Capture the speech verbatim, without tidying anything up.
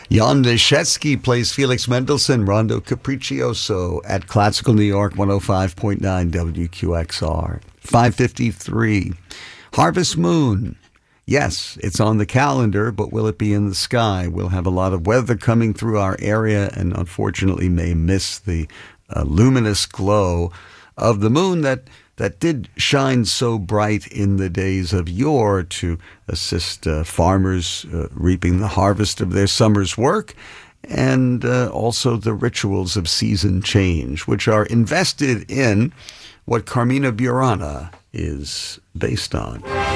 Jan Nyszewski plays Felix Mendelssohn, Rondo Capriccioso at Classical New York one oh five point nine W Q X R. five fifty-three. Harvest Moon. Yes, it's on the calendar, but will it be in the sky? We'll have a lot of weather coming through our area and unfortunately may miss the uh, luminous glow of the moon that that did shine so bright in the days of yore to assist uh, farmers uh, reaping the harvest of their summer's work, and uh, also the rituals of season change, which are invested in what Carmina Burana is based on.